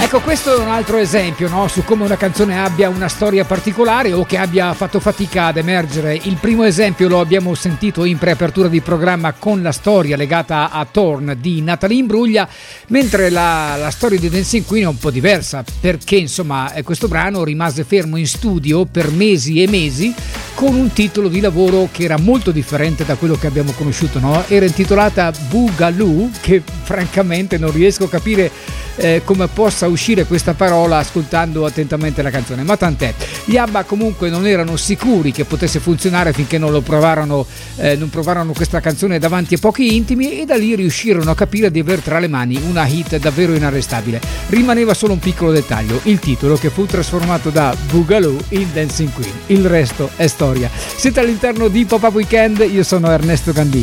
Ecco, questo è un altro esempio, no? Su come una canzone abbia una storia particolare o che abbia fatto fatica ad emergere. Il primo esempio lo abbiamo sentito in preapertura di programma con la storia legata a Torn di Natalie Imbruglia, mentre la storia di Dancing Queen è un po' diversa, perché insomma questo brano rimase fermo in studio per mesi e mesi con un titolo di lavoro che era molto differente da quello che abbiamo conosciuto, no? Era intitolata Boogaloo, che francamente non riesco a capire come possa uscire questa parola ascoltando attentamente la canzone, ma tant'è. Gli ABBA comunque non erano sicuri che potesse funzionare finché non provarono questa canzone davanti a pochi intimi, e da lì riuscirono a capire di aver tra le mani una hit davvero inarrestabile. Rimaneva solo un piccolo dettaglio: il titolo, che fu trasformato da Boogaloo in Dancing Queen. Il resto è storia. Siete all'interno di Pop-Up Weekend, io sono Ernesto Gandini.